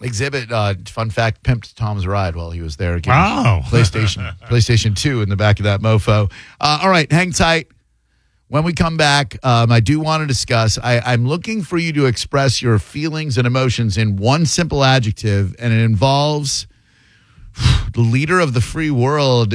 exhibit. Fun fact: pimped Tom's ride while he was there. PlayStation 2 in the back of that mofo. All right, hang tight. When we come back, I do want to discuss. I'm looking for you to express your feelings and emotions in one simple adjective, and it involves the leader of the free world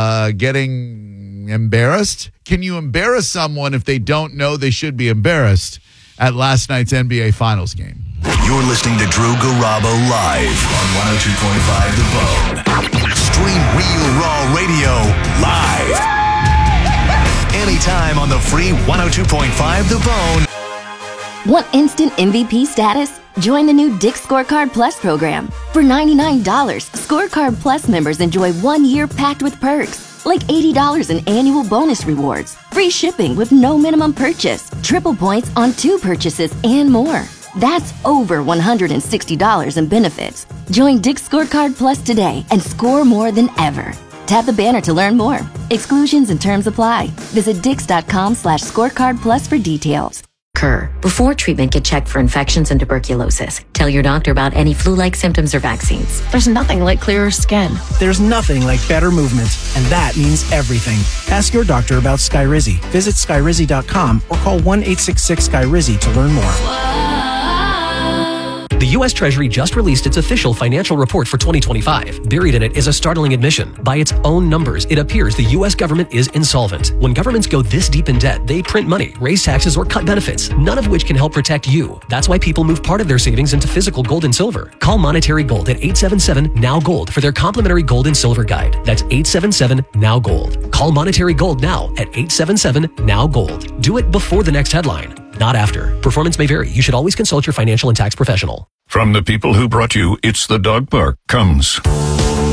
getting embarrassed. Can you embarrass someone if they don't know they should be embarrassed at last night's NBA Finals game? You're listening to Drew Garabo live on 102.5 The Bone. Stream Real Raw Radio live. Anytime on the free 102.5 The Bone. Want instant MVP status? Join the new Dick's Scorecard Plus program. For $99, Scorecard Plus members enjoy 1 year packed with perks, like $80 in annual bonus rewards, free shipping with no minimum purchase, triple points on 2 purchases, and more. That's over $160 in benefits. Join Dick's Scorecard Plus today and score more than ever. Tap the banner to learn more. Exclusions and terms apply. Visit dix.com/scorecard plus for details. Before treatment, get checked for infections and tuberculosis. Tell your doctor about any flu-like symptoms or vaccines. There's nothing like clearer skin. There's nothing like better movement, and that means everything. Ask your doctor about Skyrizi. Visit skyrizi.com or call 1-866-SKYRIZI to learn more. The U.S. Treasury just released its official financial report for 2025. Buried in it is a startling admission. By its own numbers, it appears the U.S. government is insolvent. When governments go this deep in debt, they print money, raise taxes, or cut benefits, none of which can help protect you. That's why people move part of their savings into physical gold and silver. Call Monetary Gold at 877-NOW-GOLD for their complimentary gold and silver guide. That's 877-NOW-GOLD. Call Monetary Gold now at 877-NOW-GOLD. Do it before the next headline, not after. Performance may vary. You should always consult your financial and tax professional. From the people who brought you It's the Dog Park comes